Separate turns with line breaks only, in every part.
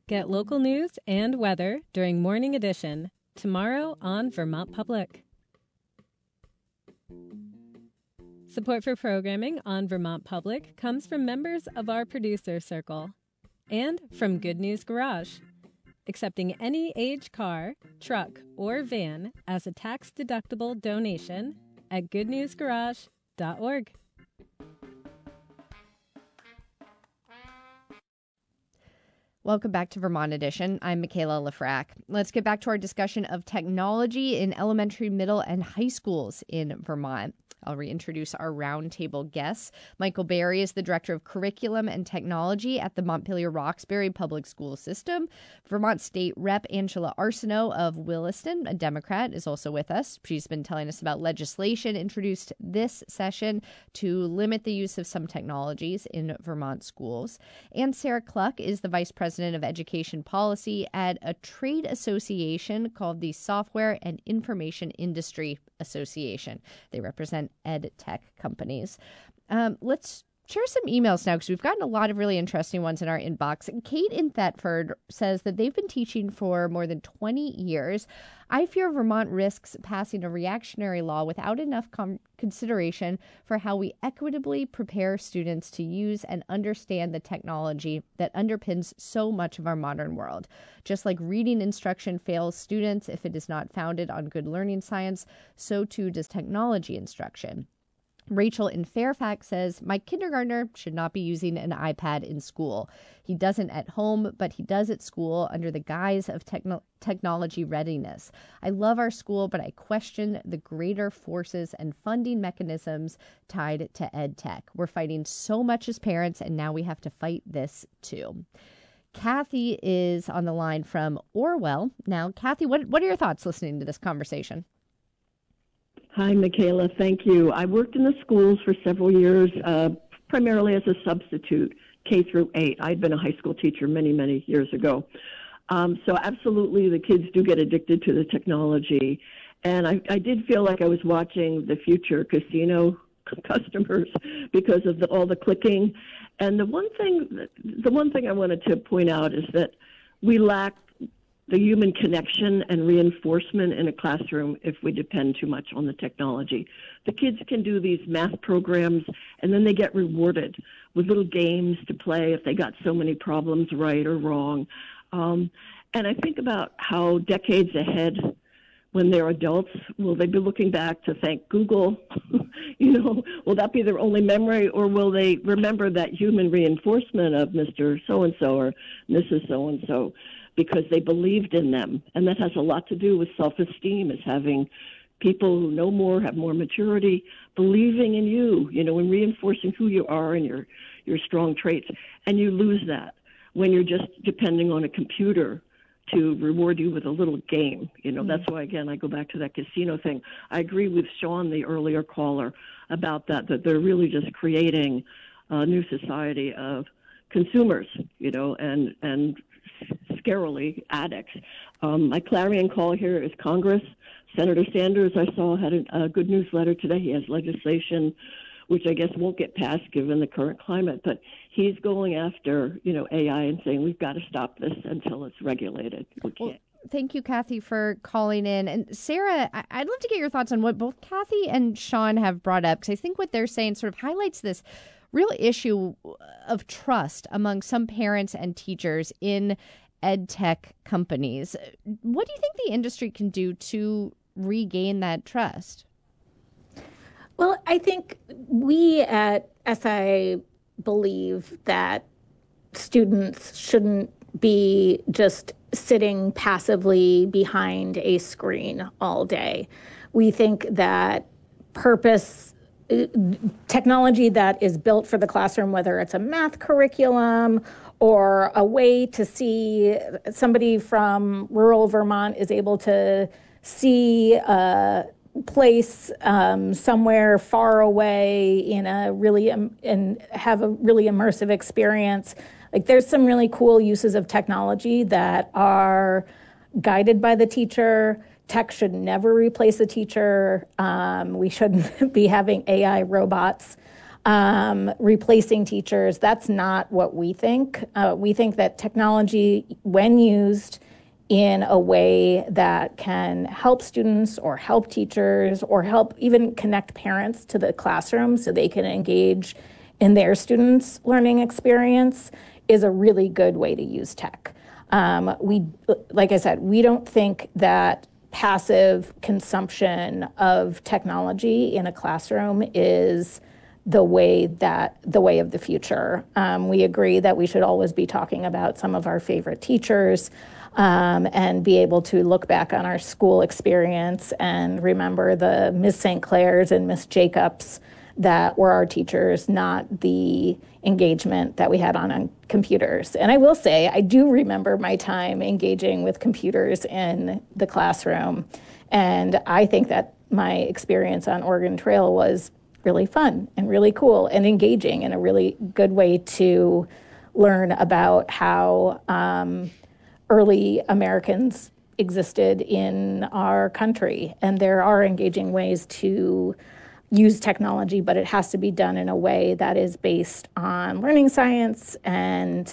Get local news and weather during Morning Edition, tomorrow on Vermont Public. Support for programming on Vermont Public comes from members of our producer circle and from Good News Garage, accepting any age car, truck, or van as a tax-deductible donation at goodnewsgarage.org.
Welcome back to Vermont Edition. I'm Michaela Lafrac. Let's get back to our discussion of technology in elementary, middle, and high schools in Vermont. I'll reintroduce our roundtable guests. Michael Berry is the Director of Curriculum and Technology at the Montpelier-Roxbury Public School System. Vermont State Rep. Angela Arsenault of Williston, a Democrat, is also with us. She's been telling us about legislation introduced this session to limit the use of some technologies in Vermont schools. And Sarah Cluck is the Vice President of Education Policy at a trade association called the Software and Information Industry Association. They represent ed tech companies. Let's share some emails now because we've gotten a lot of really interesting ones in our inbox. Kate in Thetford says that they've been teaching for more than 20 years. I fear Vermont risks passing a reactionary law without enough consideration for how we equitably prepare students to use and understand the technology that underpins so much of our modern world. Just like reading instruction fails students if it is not founded on good learning science, so too does technology instruction. Rachel in Fairfax says, my kindergartner should not be using an iPad in school. He doesn't at home, but he does at school under the guise of technology readiness. I love our school, but I question the greater forces and funding mechanisms tied to ed tech. We're fighting so much as parents, and now we have to fight this too. Kathy is on the line from Orwell. Now, Kathy, what are your thoughts listening to this conversation?
Hi, Michaela. Thank you. I worked in the schools for several years, primarily as a substitute, K through 8. I'd been a high school teacher many, many years ago. So absolutely, the kids do get addicted to the technology. And I did feel like I was watching the future casino customers because of all the clicking. And the one thing I wanted to point out is that we lack the human connection and reinforcement in a classroom if we depend too much on the technology. The kids can do these math programs, and then they get rewarded with little games to play if they got so many problems right or wrong. And I think about how decades ahead, when they're adults, will they be looking back to thank Google? Will that be their only memory, or will they remember that human reinforcement of Mr. So-and-so or Mrs. So-and-so? Because they believed in them. And that has a lot to do with self-esteem, is having people who know more, have more maturity, believing in you, and reinforcing who you are and your strong traits. And you lose that when you're just depending on a computer to reward you with a little game. That's why, again, I go back to that casino thing. I agree with Sean, the earlier caller, about that they're really just creating a new society of consumers, and scarily addicts. My clarion call here is Congress. Senator Sanders, I saw, had a good newsletter today. He has legislation, which I guess won't get passed given the current climate, but he's going after, AI and saying we've got to stop this until it's regulated. We can't.
Well, thank you, Kathy, for calling in. And Sarah, I'd love to get your thoughts on what both Kathy and Sean have brought up, because I think what they're saying sort of highlights this real issue of trust among some parents and teachers in ed tech companies. What do you think the industry can do to regain that trust?
Well, I think we at SI believe that students shouldn't be just sitting passively behind a screen all day. We think that technology that is built for the classroom, whether it's a math curriculum or a way to see somebody from rural Vermont is able to see a place somewhere far away and have a really immersive experience. Like, there's some really cool uses of technology that are guided by the teacher. Tech should never replace a teacher. We shouldn't be having AI robots replacing teachers. That's not what we think. We think that technology, when used in a way that can help students or help teachers or help even connect parents to the classroom so they can engage in their students' learning experience, is a really good way to use tech. Like I said, we don't think that passive consumption of technology in a classroom is the way of the future. We agree that we should always be talking about some of our favorite teachers, and be able to look back on our school experience and remember the Miss St. Clairs and Miss Jacobs that were our teachers, not the engagement that we had on computers. And I will say, I do remember my time engaging with computers in the classroom. And I think that my experience on Oregon Trail was really fun and really cool and engaging, and a really good way to learn about how early Americans existed in our country. And there are engaging ways to use technology, but it has to be done in a way that is based on learning science and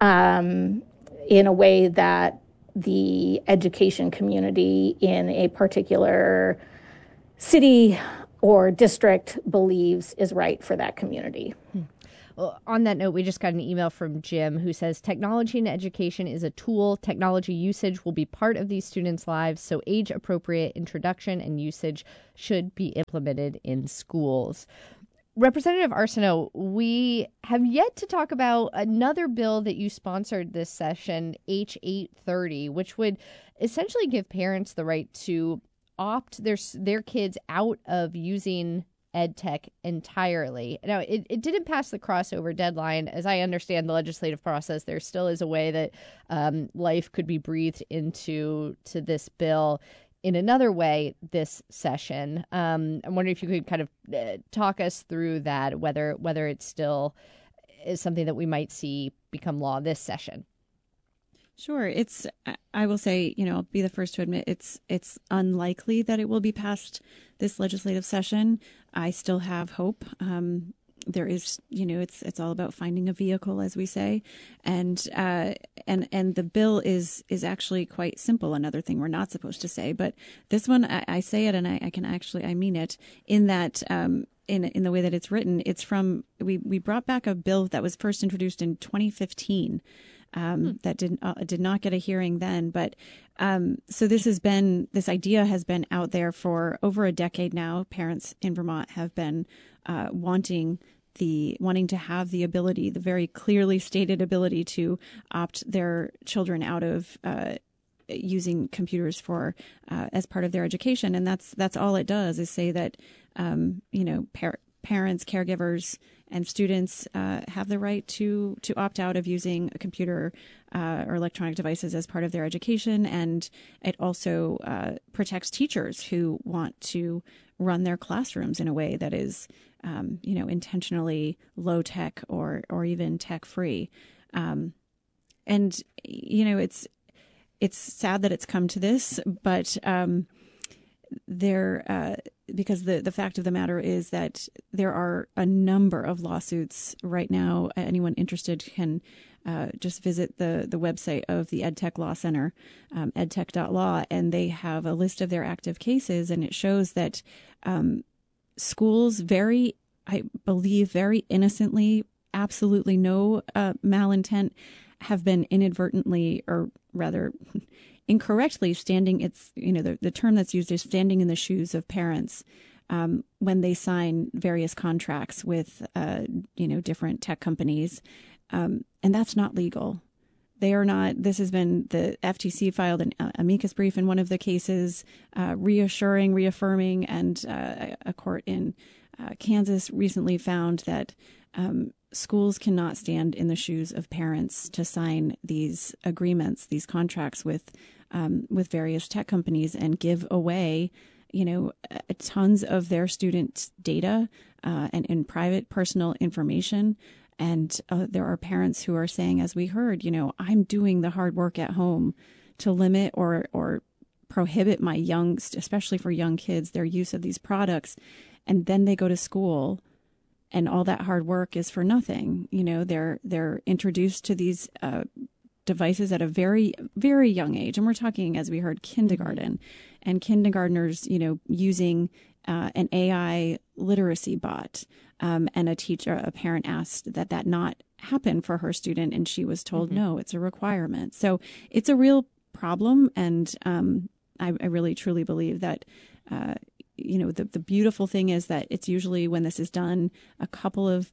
in a way that the education community in a particular city or district believes is right for that community.
Well, on that note, we just got an email from Jim who says technology in education is a tool. Technology usage will be part of these students' lives, so age-appropriate introduction and usage should be implemented in schools. Representative Arsenault, we have yet to talk about another bill that you sponsored this session, H830, which would essentially give parents the right to opt their kids out of using EdTech entirely. Now, it didn't pass the crossover deadline. As I understand the legislative process, there still is a way that life could be breathed into this bill in another way this session. I'm wondering if you could kind of talk us through that, whether it still is something that we might see become law this session.
Sure. I will say, I'll be the first to admit it's unlikely that it will be passed this legislative session. I still have hope. There is, it's all about finding a vehicle, as we say. And the bill is actually quite simple. Another thing we're not supposed to say, but this one, I say it and I mean it in that, in the way that it's written. It's we brought back a bill that was first introduced in 2015. That did not get a hearing then, but so this idea has been out there for over a decade now. Parents in Vermont have been wanting to have the ability, the very clearly stated ability, to opt their children out of using computers for as part of their education, and that's all it does is say that parents, caregivers, and students have the right to opt out of using a computer or electronic devices as part of their education. And it also protects teachers who want to run their classrooms in a way that is, intentionally low tech or even tech free. And, it's sad that it's come to this, but because the fact of the matter is that there are a number of lawsuits right now. Anyone interested can just visit the website of the EdTech Law Center, edtech.law, and they have a list of their active cases, and it shows that schools I believe very innocently, absolutely no malintent, have been inadvertently, or rather incorrectly, the term that's used is standing in the shoes of parents when they sign various contracts with different tech companies, and that's not legal. They are not. This has been, the FTC filed an amicus brief in one of the cases, reaffirming, and a court in Kansas recently found that schools cannot stand in the shoes of parents to sign these agreements, these contracts with various tech companies, and give away, tons of their student data and private personal information. And there are parents who are saying, as we heard, I'm doing the hard work at home to limit or prohibit my especially for young kids, their use of these products. And then they go to school and all that hard work is for nothing. They're introduced to these devices at a very, very young age. And we're talking, as we heard, kindergarten, and kindergartners, using an AI literacy bot. And a parent asked that not happen for her student. And she was told, no, it's a requirement. So it's a real problem. And I really, truly believe that, the beautiful thing is that it's usually, when this is done, a couple of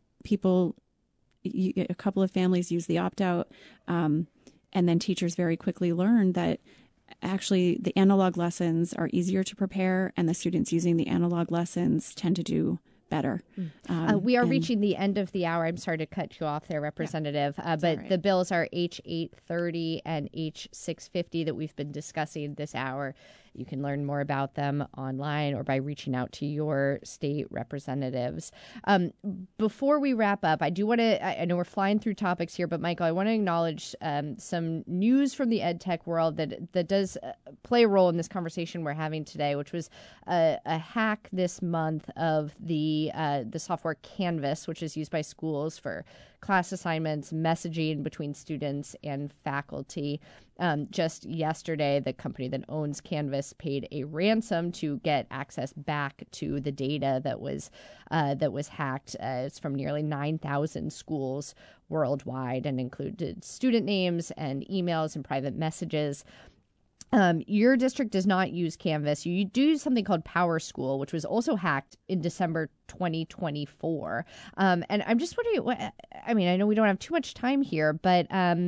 families use the opt-out. And then teachers very quickly learn that actually the analog lessons are easier to prepare, and the students using the analog lessons tend to do better.
We are reaching the end of the hour. I'm sorry to cut you off there, Representative, but right. The bills are H830 and H650 that we've been discussing this hour. You can learn more about them online or by reaching out to your state representatives. Before we wrap up, I do want to, I know we're flying through topics here, but Michael, I want to acknowledge some news from the ed tech world that does play a role in this conversation we're having today, which was a hack this month of the software Canvas, which is used by schools for class assignments, messaging between students and faculty. Just yesterday, the company that owns Canvas paid a ransom to get access back to the data that was hacked. It's from nearly 9,000 schools worldwide and included student names and emails and private messages. Your district does not use Canvas. You do use something called PowerSchool, which was also hacked in December 2024. And I'm just wondering, I know we don't have too much time here, but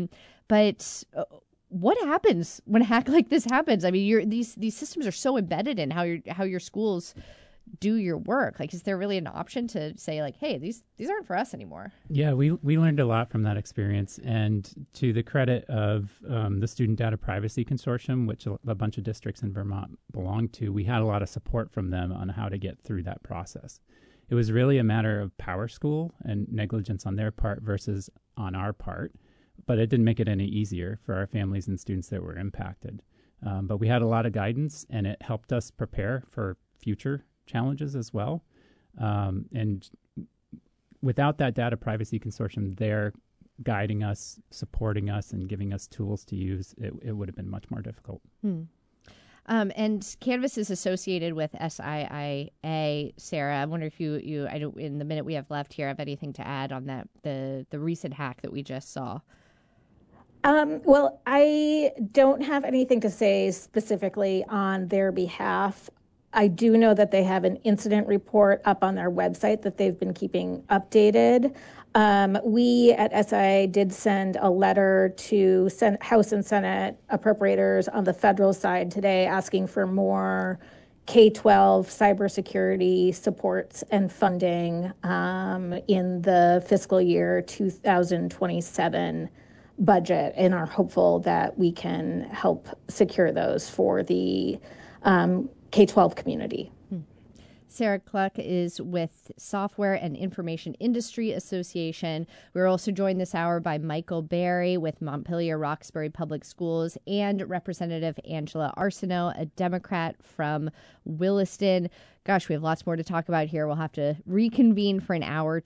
what happens when a hack like this happens? I mean, these systems are so embedded in how your schools do your work. Like, is there really an option to say, like, hey, these aren't for us anymore?
Yeah, we learned a lot from that experience. And to the credit of the Student Data Privacy Consortium, which a bunch of districts in Vermont belong to, we had a lot of support from them on how to get through that process. It was really a matter of PowerSchool and negligence on their part versus on our part. But it didn't make it any easier for our families and students that were impacted. But we had a lot of guidance, and it helped us prepare for future challenges as well. And without that Data Privacy Consortium there guiding us, supporting us, and giving us tools to use, it would have been much more difficult.
And Canvas is associated with SIIA. Sarah, I wonder if you I don't, in the minute we have left here, have anything to add on that the recent hack that we just saw?
Well, I don't have anything to say specifically on their behalf. I do know that they have an incident report up on their website that they've been keeping updated. We at SIIA did send a letter to House and Senate appropriators on the federal side today asking for more K-12 cybersecurity supports and funding in the fiscal year 2027 budget, and are hopeful that we can help secure those for the K-12 community.
Sarah Cluck is with Software and Information Industry Association. We're also joined this hour by Michael Berry with Montpelier Roxbury Public Schools and Representative Angela Arsenault, a Democrat from Williston. Gosh, we have lots more to talk about here. We'll have to reconvene for an hour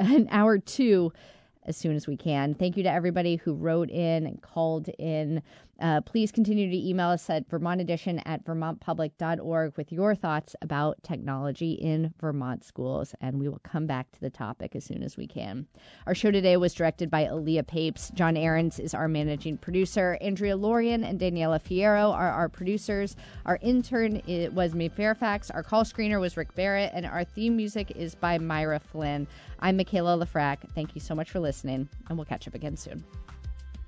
two as soon as we can. Thank you to everybody who wrote in and called in. Please continue to email us at vermontedition@vermontpublic.org with your thoughts about technology in Vermont schools, and we will come back to the topic as soon as we can. Our show today was directed by Aaliyah Papes. John Ahrens is our managing producer. Andrea Lorian and Daniela Fierro are our producers. Our intern was Mae Fairfax. Our call screener was Rick Barrett, and our theme music is by Myra Flynn. I'm Michaela Lefrak. Thank you so much for listening, and we'll catch up again soon.